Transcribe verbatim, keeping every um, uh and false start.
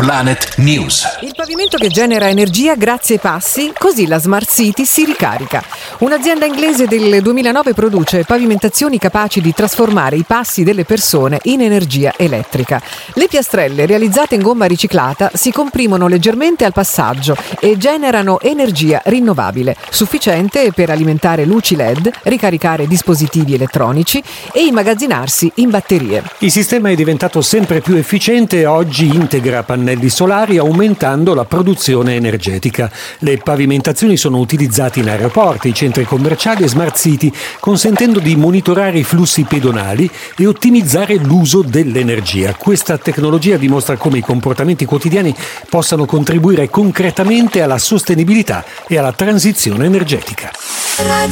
Planet News. Il pavimento che genera energia grazie ai passi, così la Smart City si ricarica. Un'azienda inglese del duemilanove produce pavimentazioni capaci di trasformare i passi delle persone in energia elettrica. Le piastrelle realizzate in gomma riciclata si comprimono leggermente al passaggio e generano energia rinnovabile, sufficiente per alimentare luci L E D, ricaricare dispositivi elettronici e immagazzinarsi in batterie. Il sistema è diventato sempre più efficiente e oggi integra pannelli solari aumentando la produzione energetica. Le pavimentazioni sono utilizzate in aeroporti, centri commerciali e smart city, consentendo di monitorare i flussi pedonali e ottimizzare l'uso dell'energia. Questa tecnologia dimostra come i comportamenti quotidiani possano contribuire concretamente alla sostenibilità e alla transizione energetica.